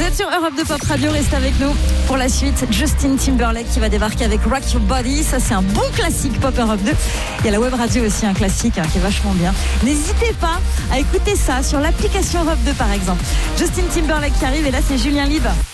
êtes sur Europe 2 Pop Radio, restez avec nous pour la suite. Justin Timberlake qui va débarquer avec Rock Your Body. Ça, c'est un bon classique Pop Europe 2. Il y a la web radio aussi, un classique qui est vachement bien. N'hésitez pas à écouter ça sur l'application Europe 2 par exemple. Justin Timberlake qui arrive et là, c'est Julien Libre.